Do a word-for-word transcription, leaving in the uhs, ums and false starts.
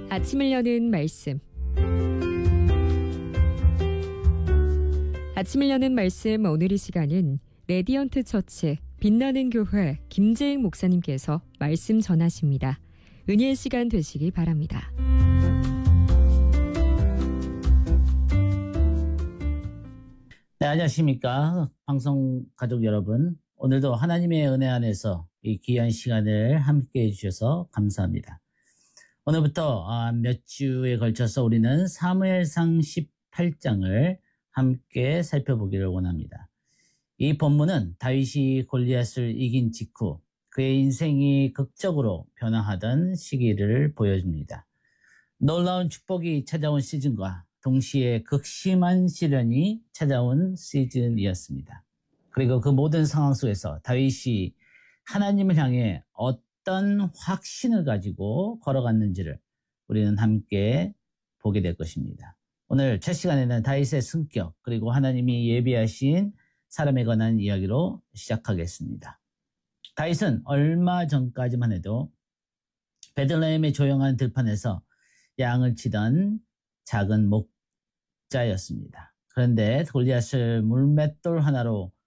아침을 여는 말씀. 아침을 여는 말씀 오늘 이 시간은 레디언트 처치 빛나는 교회 김재익 목사님께서 말씀 전하십니다. 은혜의 시간 되시기 바랍니다. 네, 안녕하십니까. 방송 가족 여러분. 오늘도 하나님의 은혜 안에서 이 귀한 시간을 함께 해주셔서 감사합니다. 오늘부터 몇 주에 걸쳐서 우리는 사무엘상 십팔 장을 함께 살펴보기를 원합니다. 이 본문은 다윗이 골리앗을 이긴 직후 그의 인생이 극적으로 변화하던 시기를 보여줍니다. 놀라운 축복이 찾아온 시즌과 동시에 극심한 시련이 찾아온 시즌이었습니다. 그리고 그 모든 상황 속에서 다윗이 하나님을 향해 어떤 확신을 가지고 걸어갔는지를 우리는 함께 보게 될 것입니다. 오늘 첫 시간에는 다윗의 성격 그리고 하나님이 예비하신 사람에 관한 이야기로 시작하겠습니다. 다윗은 얼마 전까지만 해도 베들레헴의 조용한 들판에서 양을 치던 작은 목자였습니다. 그런데 골리앗을 물맷돌 하나로